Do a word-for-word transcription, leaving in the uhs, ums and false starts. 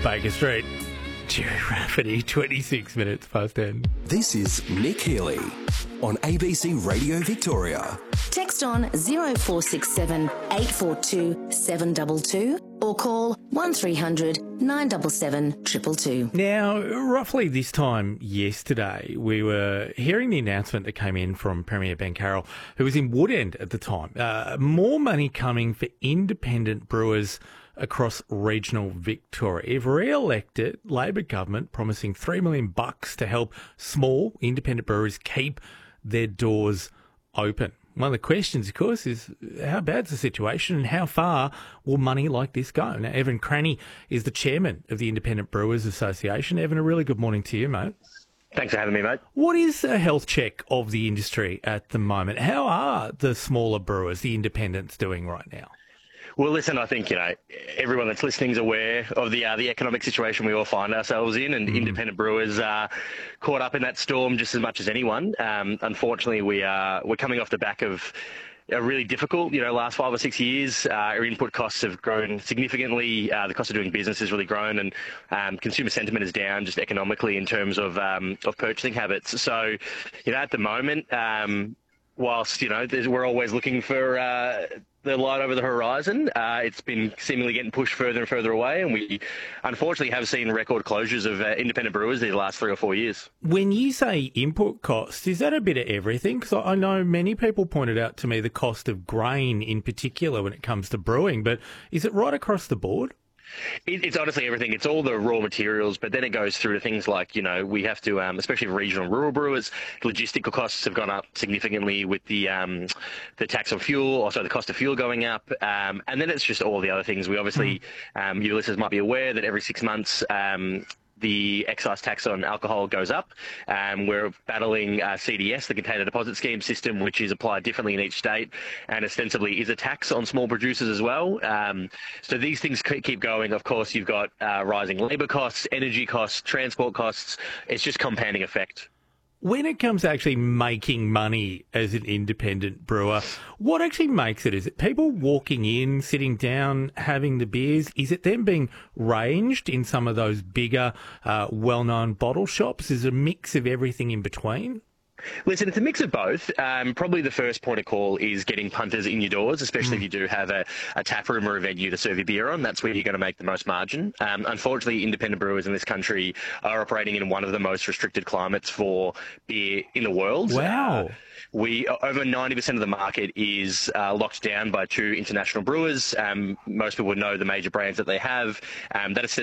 Baker Street. Jerry Rafferty, twenty-six minutes past ten. This is Nick Healy on A B C Radio Victoria. Text on zero four six seven eight four two seven two two or call one three hundred nine seven seven two two two. Now, roughly this time yesterday, we were hearing the announcement that came in from Premier Ben Carroll, who was in Woodend at the time. Uh, more money coming for independent brewers across regional Victoria. If re-elected, Labor government promising three million bucks to help small independent brewers keep their doors open. One of the questions, of course, is how bad's the situation and how far will money like this go? Now, Evan Cranny is the chairman of the Independent Brewers Association. Evan, a really good morning to you, mate. Thanks for having me, mate. What is a health check of the industry at the moment? How are the smaller brewers, the independents, doing right now? Well, listen, I think, you know, everyone that's listening is aware of the uh, the economic situation we all find ourselves in, and mm. independent brewers are caught up in that storm just as much as anyone. Um, unfortunately, we are, we're coming off the back of a really difficult, you know, last five or six years. Uh, our input costs have grown significantly. Uh, the cost of doing business has really grown, and um, consumer sentiment is down just economically in terms of um, of purchasing habits. So, you know, at the moment, um, whilst, you know, we're always looking for uh, the light over the horizon, uh, it's been seemingly getting pushed further and further away, and we unfortunately have seen record closures of uh, independent brewers the last three or four years. When you say input costs, is that a bit of everything? Because I know many people pointed out to me the cost of grain in particular when it comes to brewing, but is it right across the board? It, it's honestly everything. It's all the raw materials, but then it goes through to things like, you know, we have to, um, especially for regional and rural brewers, logistical costs have gone up significantly with the um, the tax on fuel, also the cost of fuel going up. Um, and then it's just all the other things. We obviously, um, your listeners might be aware that every six months, um, the excise tax on alcohol goes up. Um, we're battling uh, C D S, the Container Deposit Scheme system, which is applied differently in each state and ostensibly is a tax on small producers as well. Um, so these things keep going. Of course, you've got uh, rising labour costs, energy costs, transport costs. It's just compounding effect. When it comes to actually making money as an independent brewer, what actually makes it? Is it people walking in, sitting down, having the beers? Is it them being ranged in some of those bigger, uh, well-known bottle shops? Is it a mix of everything in between? Listen, it's a mix of both. Um, probably the first point of call is getting punters in your doors, especially mm. if you do have a, a tap room or a venue to serve your beer on. That's where you're going to make the most margin. Um, unfortunately, independent brewers in this country are operating in one of the most restricted climates for beer in the world. Wow. Uh, we over ninety percent of the market is uh, locked down by two international brewers. Um, most people would know the major brands that they have. Um, that is